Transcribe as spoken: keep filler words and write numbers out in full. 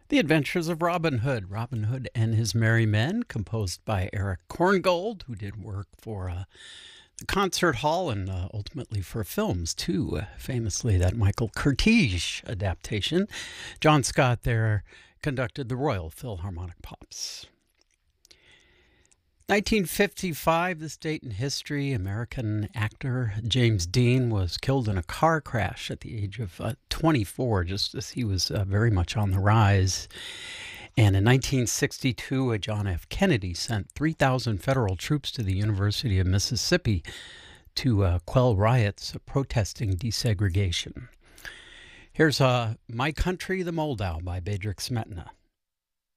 The Adventures of Robin Hood, Robin Hood and His Merry Men, composed by Eric Korngold, who did work for uh, the concert hall and uh, ultimately for films, too. Uh, famously, that Michael Curtiz adaptation. John Scott there conducted the Royal Philharmonic Pops. nineteen fifty-five, this date in history, American actor James Dean was killed in a car crash at the age of uh, twenty-four, just as he was uh, very much on the rise. And in nineteen sixty-two, uh, John F. Kennedy sent three thousand federal troops to the University of Mississippi to uh, quell riots uh, protesting desegregation. Here's uh, My Country, the Moldau by Bedřich Smetana.